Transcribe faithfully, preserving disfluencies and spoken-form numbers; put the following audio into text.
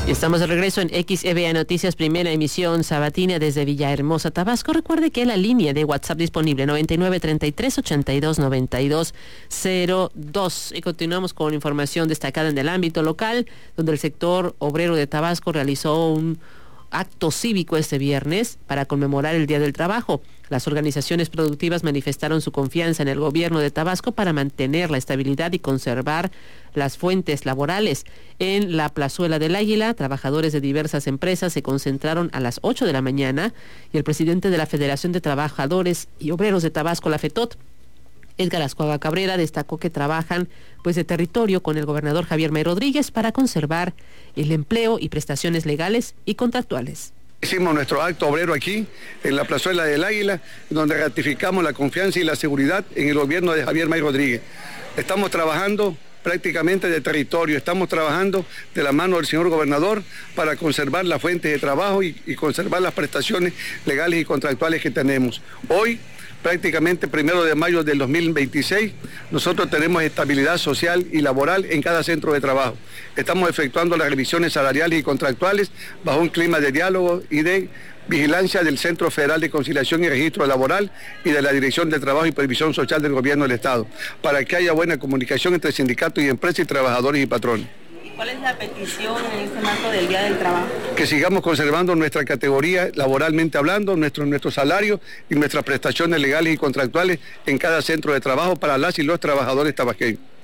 Y estamos de regreso en X E V A Noticias, primera emisión sabatina desde Villahermosa, Tabasco. Recuerde que la línea de WhatsApp disponible noventa y nueve, treinta y tres, ochenta y dos, noventa y dos, cero dos. Y continuamos con información destacada en el ámbito local, donde el sector obrero de Tabasco realizó un acto cívico este viernes para conmemorar el Día del Trabajo. Las organizaciones productivas manifestaron su confianza en el gobierno de Tabasco para mantener la estabilidad y conservar las fuentes laborales. En la Plazuela del Águila, trabajadores de diversas empresas se concentraron a las ocho de la mañana y el presidente de la Federación de Trabajadores y Obreros de Tabasco, la FETOT, Edgar Azcuaga Cabrera, destacó que trabajan pues de territorio con el gobernador Javier May Rodríguez para conservar el empleo y prestaciones legales y contractuales. Hicimos nuestro acto obrero aquí, en la Plazuela del Águila, donde ratificamos la confianza y la seguridad en el gobierno de Javier May Rodríguez. Estamos trabajando prácticamente de territorio, estamos trabajando de la mano del señor gobernador para conservar las fuentes de trabajo y, y conservar las prestaciones legales y contractuales que tenemos. Hoy, prácticamente primero de mayo del dos mil veintiséis, nosotros tenemos estabilidad social y laboral en cada centro de trabajo. Estamos efectuando las revisiones salariales y contractuales bajo un clima de diálogo y de vigilancia del Centro Federal de Conciliación y Registro Laboral y de la Dirección de Trabajo y Previsión Social del Gobierno del Estado, para que haya buena comunicación entre sindicatos y empresas y trabajadores y patrones. ¿Cuál es la petición en este marco del Día del Trabajo? Que sigamos conservando nuestra categoría laboralmente hablando, nuestro, nuestro salario y nuestras prestaciones legales y contractuales en cada centro de trabajo para las y los trabajadores tabasqueños.